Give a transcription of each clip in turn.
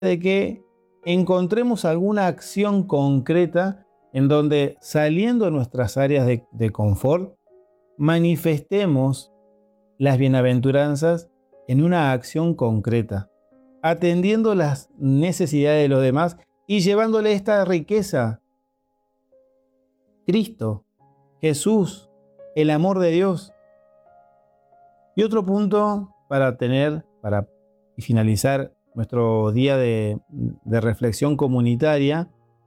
de que encontremos alguna acción concreta en donde, saliendo de nuestras áreas de confort, manifestemos las bienaventuranzas en una acción concreta, atendiendo las necesidades de los demás y llevándole esta riqueza: Cristo, Jesús, el amor de Dios. Y otro punto para finalizar nuestro día de reflexión comunitaria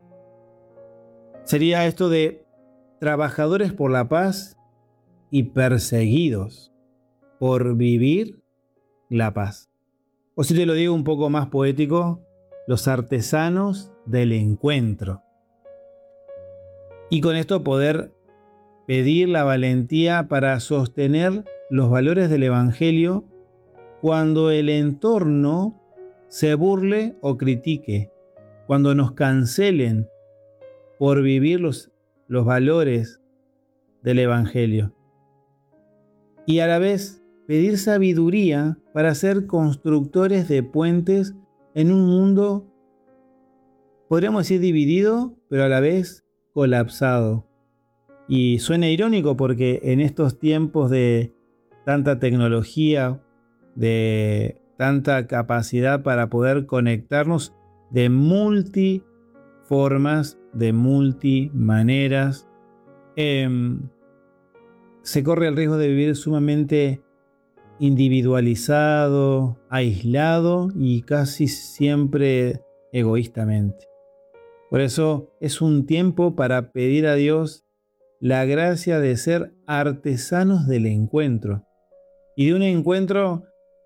sería esto de trabajadores por la paz y perseguidos por vivir la paz. O si te lo digo un poco más poético, los artesanos del encuentro. Y con esto poder pedir la valentía para sostener los valores del Evangelio cuando el entorno se burle o critique, cuando nos cancelen por vivir los valores del Evangelio. Y a la vez pedir sabiduría para ser constructores de puentes en un mundo, podríamos decir, dividido, pero a la vez colapsado. Y suena irónico porque en estos tiempos de tanta tecnología, de tanta capacidad para poder conectarnos de multiformas, de multimaneras, se corre el riesgo de vivir sumamente individualizado, aislado y casi siempre egoístamente. Por eso es un tiempo para pedir a Dios la gracia de ser artesanos del encuentro, y de un encuentro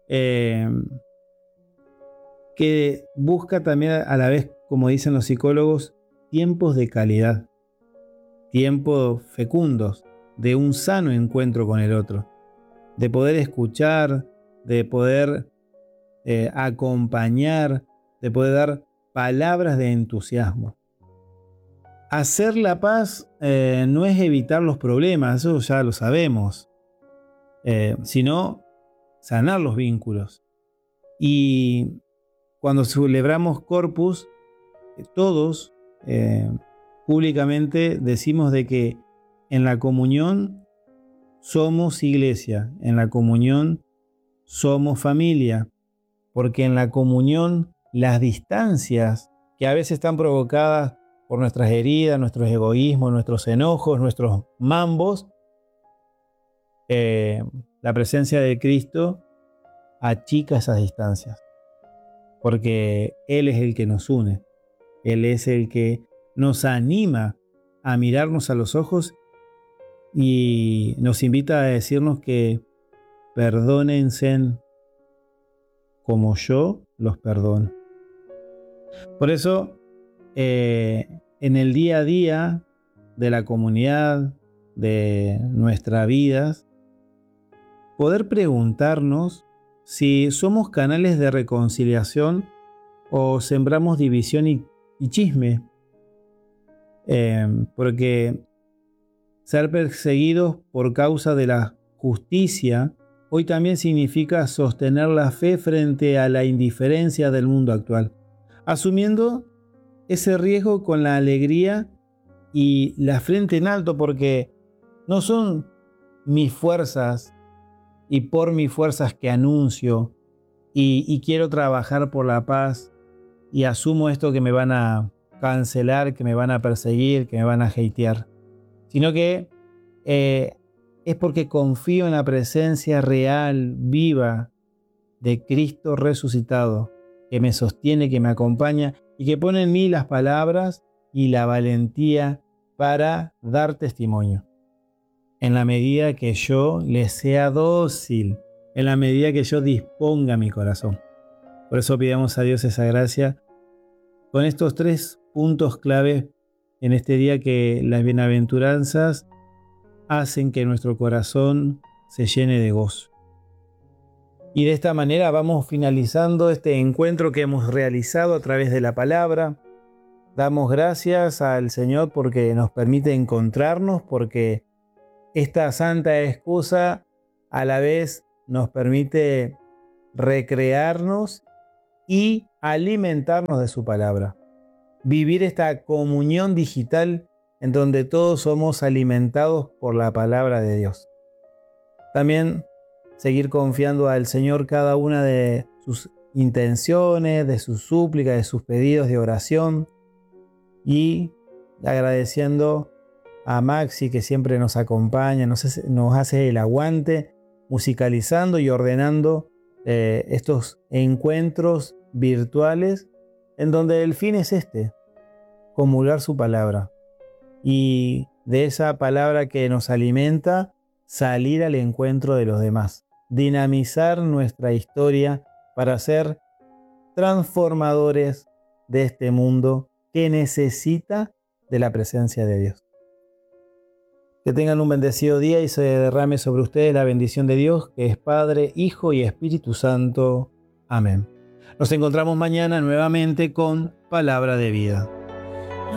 que busca también a la vez, como dicen los psicólogos, tiempos de calidad, tiempos fecundos, de un sano encuentro con el otro, de poder escuchar, de poder acompañar, de poder dar palabras de entusiasmo. Hacer la paz no es evitar los problemas, eso ya lo sabemos, sino sanar los vínculos. Y cuando celebramos Corpus, todos públicamente decimos de que en la comunión somos iglesia, en la comunión somos familia, porque en la comunión las distancias que a veces están provocadas por nuestras heridas, nuestros egoísmos, nuestros enojos, nuestros mambos, la presencia de Cristo achica esas distancias, porque Él es el que nos une, Él es el que nos anima a mirarnos a los ojos y nos invita a decirnos que perdónense como yo los perdono. Por eso, en el día a día de la comunidad, de nuestras vidas, poder preguntarnos si somos canales de reconciliación o sembramos división y chisme. Porque ser perseguidos por causa de la justicia hoy también significa sostener la fe frente a la indiferencia del mundo actual, asumiendo ese riesgo con la alegría y la frente en alto, porque no son mis fuerzas y por mis fuerzas que anuncio y quiero trabajar por la paz y asumo esto que me van a cancelar, que me van a perseguir, que me van a hatear, sino que es porque confío en la presencia real, viva de Cristo resucitado, que me sostiene, que me acompaña y que pone en mí las palabras y la valentía para dar testimonio. En la medida que yo le sea dócil, en la medida que yo disponga mi corazón. Por eso pidamos a Dios esa gracia con estos 3 puntos clave en este día, que las bienaventuranzas hacen que nuestro corazón se llene de gozo. Y de esta manera vamos finalizando este encuentro que hemos realizado a través de la palabra. Damos gracias al Señor porque nos permite encontrarnos, porque esta santa excusa a la vez nos permite recrearnos y alimentarnos de su palabra, vivir esta comunión digital en donde todos somos alimentados por la palabra de Dios. También seguir confiando al Señor cada una de sus intenciones, de sus súplicas, de sus pedidos de oración, y agradeciendo a Maxi, que siempre nos acompaña, nos hace el aguante, musicalizando y ordenando estos encuentros virtuales, en donde el fin es comulgar su palabra, y de esa palabra que nos alimenta, salir al encuentro de los demás, dinamizar nuestra historia para ser transformadores de este mundo que necesita de la presencia de Dios. Que tengan un bendecido día y se derrame sobre ustedes la bendición de Dios, que es Padre, Hijo y Espíritu Santo. Amén. Nos encontramos mañana nuevamente con Palabra de Vida.